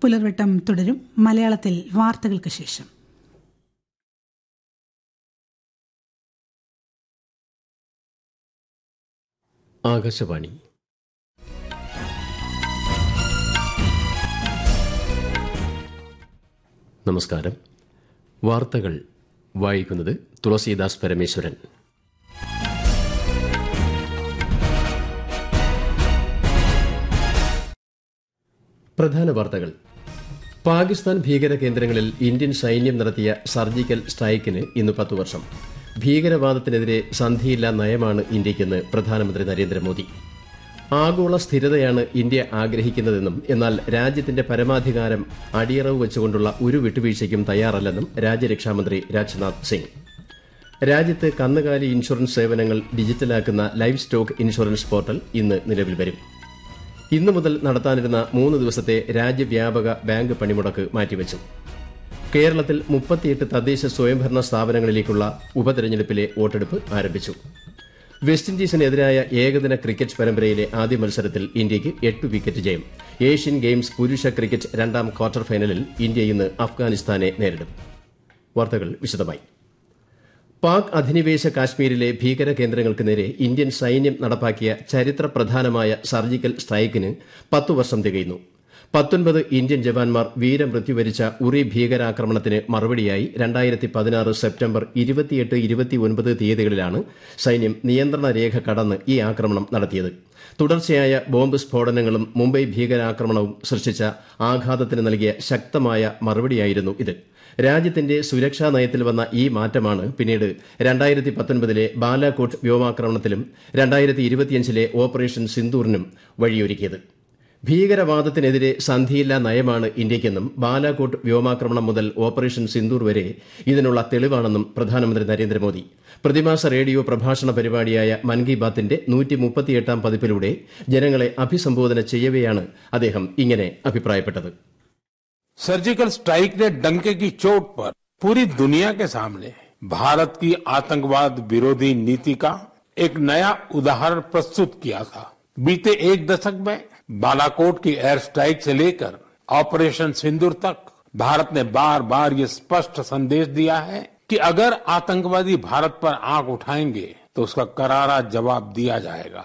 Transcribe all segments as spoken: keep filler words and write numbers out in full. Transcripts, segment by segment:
പുലർവട്ടം തുടരും. മലയാളത്തിൽ വാർത്തകൾക്ക് ശേഷം. ആകാശവാണി. നമസ്കാരം. വാർത്തകൾ വായിക്കുന്നത് തുളസീദാസ് പരമേശ്വരൻ. പ്രധാന വാർത്തകൾ. പാകിസ്ഥാൻ ഭീകര കേന്ദ്രങ്ങളിൽ ഇന്ത്യൻ സൈന്യം നടത്തിയ സർജിക്കൽ സ്ട്രൈക്കിന് ഇന്ന് പത്തു വർഷം. ഭീകരവാദത്തിനെതിരെ സന്ധിയില്ലാ നയമാണ് ഇന്ത്യയ്ക്കെന്ന് പ്രധാനമന്ത്രി നരേന്ദ്രമോദി. ആഗോള സ്ഥിരതയാണ് ഇന്ത്യ ആഗ്രഹിക്കുന്നതെന്നും എന്നാൽ രാജ്യത്തിന്റെ പരമാധികാരം അടിയറവ് വെച്ചുകൊണ്ടുള്ള ഒരു വിട്ടുവീഴ്ചയ്ക്കും തയ്യാറല്ലെന്നും രാജ്യരക്ഷാമന്ത്രി രാജ്നാഥ് സിംഗ്. രാജ്യത്ത് കന്നുകാലി ഇൻഷുറൻസ് സേവനങ്ങൾ ഡിജിറ്റലാക്കുന്ന ലൈവ് സ്റ്റോക്ക് ഇൻഷുറൻസ് പോർട്ടൽ ഇന്ന് നിലവിൽ വരും. ഇന്നു മുതൽ നടത്താനിരുന്ന മൂന്ന് ദിവസത്തെ രാജ്യവ്യാപക ബാങ്ക് പണിമുടക്ക് മാറ്റിവച്ചു. കേരളത്തിൽ മുപ്പത്തിയെട്ട് തദ്ദേശ സ്വയംഭരണ സ്ഥാപനങ്ങളിലേക്കുള്ള ഉപതെരഞ്ഞെടുപ്പിലെ വോട്ടെടുപ്പ് ആരംഭിച്ചു. വെസ്റ്റ് ഇൻഡീസിനെതിരായ ഏകദിന ക്രിക്കറ്റ് പരമ്പരയിലെ ആദ്യ മത്സരത്തിൽ ഇന്ത്യയ്ക്ക് എട്ട് വിക്കറ്റ് ജയം. ഏഷ്യൻ ഗെയിംസ് പുരുഷ ക്രിക്കറ്റ് രണ്ടാം ക്വാർട്ടർ ഫൈനലിൽ ഇന്ത്യ ഇന്ന് അഫ്ഗാനിസ്ഥാനെ നേരിടും. വാർത്തകൾ വിശദമായി. പാക് അധിനിവേശ കാശ്മീരിലെ ഭീകര കേന്ദ്രങ്ങൾക്ക് നേരെ ഇന്ത്യൻ സൈന്യം നടപ്പാക്കിയ ചരിത്രപ്രധാനമായ സർജിക്കൽ സ്ട്രൈക്കിന് പത്തു വർഷം തികയുന്നു. പത്തൊൻപത് ഇന്ത്യൻ ജവാന്മാർ വീരമൃത്യു വരിച്ച ഉറി ഭീകരാക്രമണത്തിന് മറുപടിയായി രണ്ടായിരത്തി പതിനാറ് സെപ്റ്റംബർ ഇരുപത്തിയെട്ട് ഇരുപത്തിയൊൻപത് തീയതികളിലാണ് സൈന്യം നിയന്ത്രണ രേഖ കടന്ന് ഈ ആക്രമണം നടത്തിയത്. തുടർച്ചയായ ബോംബ് സ്ഫോടനങ്ങളും മുംബൈ ഭീകരാക്രമണവും സൃഷ്ടിച്ച ആഘാതത്തിന് നൽകിയ ശക്തമായ മറുപടിയായിരുന്നു ഇത്. രാജ്യത്തിന്റെ സുരക്ഷാ നയത്തിൽ വന്ന ഈ മാറ്റമാണ് പിന്നീട് രണ്ടായിരത്തി പത്തൊൻപതിലെ ബാലാകോട്ട് വ്യോമാക്രമണത്തിലും രണ്ടായിരത്തി ഇരുപത്തിയഞ്ചിലെ ഓപ്പറേഷൻ സിന്ദൂറിനും വഴിയൊരുക്കിയത്. ഭീകരവാദത്തിനെതിരെ സന്ധിയില്ലാ നയമാണ് ഇന്ത്യയ്ക്കെന്നും ബാലാകോട്ട് വ്യോമാക്രമണം മുതൽ ഓപ്പറേഷൻ സിന്ദൂർ വരെ ഇതിനുള്ള തെളിവാണെന്നും പ്രധാനമന്ത്രി നരേന്ദ്രമോദി പ്രതിമാസ റേഡിയോ പ്രഭാഷണ പരിപാടിയായ മൻ കി ബാത്തിന്റെ നൂറ്റി മുപ്പത്തിയെട്ടാം പതിപ്പിലൂടെ ജനങ്ങളെ അഭിസംബോധന ചെയ്യവെയാണ് അദ്ദേഹം ഇങ്ങനെ അഭിപ്രായപ്പെട്ടത്. सर्जिकल स्ट्राइक ने डंके की चोट पर पूरी दुनिया के सामने भारत की आतंकवाद विरोधी नीति का एक नया उदाहरण प्रस्तुत किया था. बीते एक दशक में बालाकोट की एयर स्ट्राइक से लेकर ऑपरेशन सिंदूर तक भारत ने बार बार ये स्पष्ट संदेश दिया है कि अगर आतंकवादी भारत पर आंख उठाएंगे तो उसका करारा जवाब दिया जाएगा.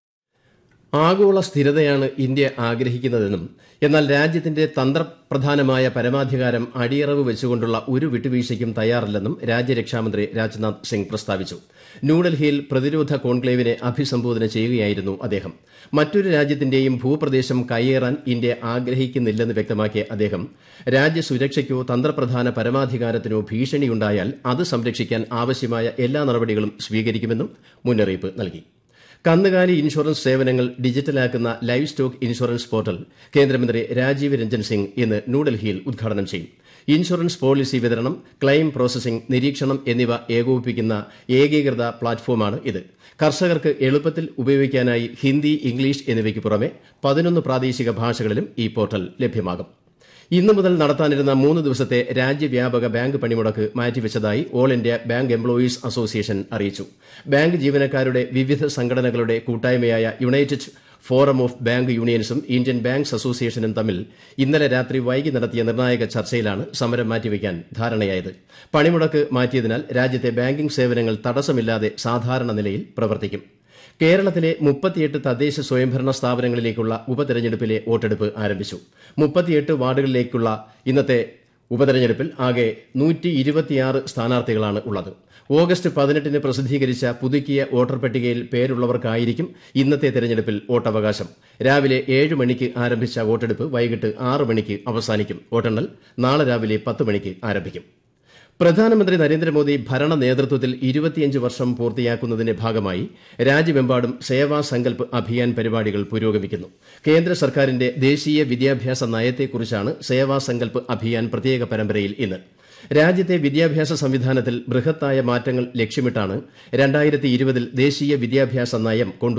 ആഗോള സ്ഥിരതയാണ് ഇന്ത്യ ആഗ്രഹിക്കുന്നതെന്നും എന്നാൽ രാജ്യത്തിന്റെ തന്ത്രപ്രധാനമായ പരമാധികാരം അടിയറവ് വെച്ചുകൊണ്ടുള്ള ഒരു വിട്ടുവീഴ്ചയ്ക്കും തയ്യാറല്ലെന്നും രാജ്യരക്ഷാമന്ത്രി രാജ്നാഥ് സിംഗ് പ്രസ്താവിച്ചു. ന്യൂഡൽഹിയിൽ പ്രതിരോധ കോൺക്ലേവിനെ അഭിസംബോധന ചെയ്യുകയായിരുന്നു അദ്ദേഹം. മറ്റൊരു രാജ്യത്തിന്റെയും ഭൂപ്രദേശം കയ്യേറാൻ ഇന്ത്യ ആഗ്രഹിക്കുന്നില്ലെന്ന് വ്യക്തമാക്കിയ അദ്ദേഹം രാജ്യസുരക്ഷയ്ക്കോ തന്ത്രപ്രധാന പരമാധികാരത്തിനോ ഭീഷണിയുണ്ടായാൽ അത് സംരക്ഷിക്കാൻ ആവശ്യമായ എല്ലാ നടപടികളും സ്വീകരിക്കുമെന്നും മുന്നറിയിപ്പ് നൽകി. കന്നുകാലി ഇൻഷുറൻസ് സേവനങ്ങൾ ഡിജിറ്റലാക്കുന്ന ലൈവ് സ്റ്റോക്ക് ഇൻഷുറൻസ് പോർട്ടൽ കേന്ദ്രമന്ത്രി രാജീവ് രഞ്ജൻ സിംഗ് ഇന്ന് ന്യൂഡൽഹിയിൽ ഉദ്ഘാടനം ചെയ്യും. ഇൻഷുറൻസ് പോളിസി വിതരണം, ക്ലെയിം പ്രോസസിംഗ്, നിരീക്ഷണം എന്നിവ ഏകോപിപ്പിക്കുന്ന ഏകീകൃത പ്ലാറ്റ്ഫോമാണ് ഇത്. കർഷകർക്ക് എളുപ്പത്തിൽ ഉപയോഗിക്കാനായി ഹിന്ദി, ഇംഗ്ലീഷ് എന്നിവയ്ക്ക് പുറമെ പതിനൊന്ന് പ്രാദേശിക ഭാഷകളിലും ഈ പോർട്ടൽ ലഭ്യമാകും. ഇന്നു മുതൽ നടത്താനിരുന്ന മൂന്ന് ദിവസത്തെ രാജ്യവ്യാപക ബാങ്ക് പണിമുടക്ക് മാറ്റിവെച്ചതായി all India bank employees association അറിയിച്ചു. ബാങ്ക് ജീവനക്കാരുടെ വിവിധ സംഘടനകളുടെ കൂട്ടായ്മയായ United forum of bank യൂണിയൻസും Indian banks അസോസിയേഷനും തമ്മിൽ ഇന്നലെ രാത്രി വൈകി നടത്തിയ നിർണായക ചർച്ചയിലാണ് സമരം മാറ്റിവെക്കാൻ ധാരണയായത്. പണിമുടക്ക് മാറ്റിയതിനാൽ രാജ്യത്തെ ബാങ്കിംഗ് സേവനങ്ങൾ തടസ്സമില്ലാതെ സാധാരണ നിലയിൽ പ്രവർത്തിക്കും. കേരളത്തിലെ മുപ്പത്തിയെട്ട് തദ്ദേശ സ്വയംഭരണ സ്ഥാപനങ്ങളിലേക്കുള്ള ഉപതെരഞ്ഞെടുപ്പിലെ വോട്ടെടുപ്പ് ആരംഭിച്ചു. മുപ്പത്തിയെട്ട് വാർഡുകളിലേക്കുള്ള ഇന്നത്തെ ഉപതെരഞ്ഞെടുപ്പിൽ ആകെ നൂറ്റി ഇരുപത്തിയാറ് സ്ഥാനാർത്ഥികളാണ് ഉള്ളത്. ഓഗസ്റ്റ് പതിനെട്ടിന് പ്രസിദ്ധീകരിച്ച പുതുക്കിയ വോട്ടർ പട്ടികയിൽ പേരുള്ളവർക്കായിരിക്കും ഇന്നത്തെ തെരഞ്ഞെടുപ്പിൽ വോട്ടവകാശം. രാവിലെ ഏഴ് മണിക്ക് ആരംഭിച്ച വോട്ടെടുപ്പ് വൈകിട്ട് ആറ് മണിക്ക് അവസാനിക്കും. വോട്ടെണ്ണൽ നാളെ രാവിലെ പത്ത് മണിക്ക് ആരംഭിക്കും. പ്രധാനമന്ത്രി നരേന്ദ്രമോദി ഭരണ നേതൃത്വത്തിൽ ഇരുപത്തിയഞ്ച് വർഷം പൂർത്തിയാക്കുന്നതിന്റെ ഭാഗമായി രാജ്യമെമ്പാടും സേവാ സങ്കൽപ് അഭിയാൻ പരിപാടികൾ പുരോഗമിക്കുന്നു. കേന്ദ്ര സർക്കാരിന്റെ ദേശീയ വിദ്യാഭ്യാസ നയത്തെക്കുറിച്ചാണ് സേവാ സങ്കൽപ് അഭിയാൻ പ്രത്യേക പരമ്പരയിൽ ഇന്ന്. രാജ്യത്തെ വിദ്യാഭ്യാസ സംവിധാനത്തിൽ ബൃഹത്തായ മാറ്റങ്ങൾ ലക്ഷ്യമിട്ടാണ് രണ്ടായിരത്തി ഇരുപതിൽ ദേശീയ വിദ്യാഭ്യാസ നയം കൊണ്ടു